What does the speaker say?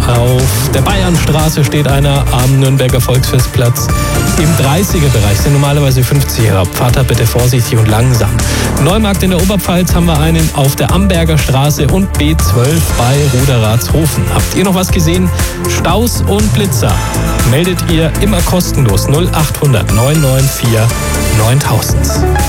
Auf der Bayernstraße steht einer am Nürnberger Volksfestplatz. Im 30er-Bereich sind normalerweise 50er. Fahrt da bitte vorsichtig und langsam. Neumarkt in der Oberpfalz haben wir einen auf der Amberger Straße und B12 bei Ruderatshofen. Habt ihr noch was gesehen? Staus und Blitzer meldet ihr immer kostenlos 0800 994 9000.